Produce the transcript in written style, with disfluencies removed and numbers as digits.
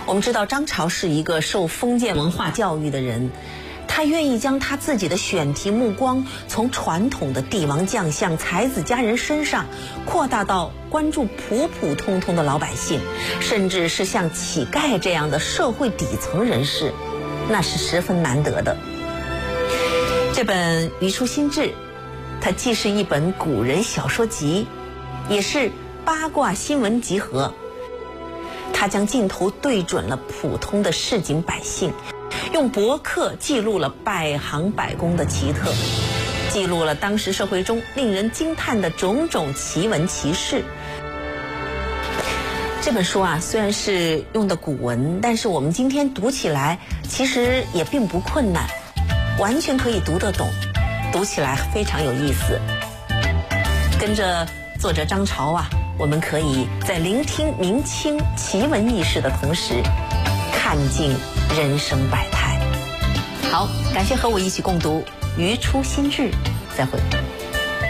我们知道张潮是一个受封建文化教育的人，他愿意将他自己的选题目光从传统的帝王将相、才子佳人身上扩大到关注普普通通的老百姓，甚至是像乞丐这样的社会底层人士，那是十分难得的。这本《余出新志》，它既是一本古人小说集，也是八卦新闻集合。它将镜头对准了普通的市井百姓，用帛刻记录了百行百工的奇特，记录了当时社会中令人惊叹的种种奇闻奇事。这本书啊，虽然是用的古文，但是我们今天读起来其实也并不困难，完全可以读得懂，读起来非常有意思。跟着作者张潮啊，我们可以在聆听明清奇闻异事的同时，看尽人生百态。好，感谢和我一起共读《余出新志》，再会。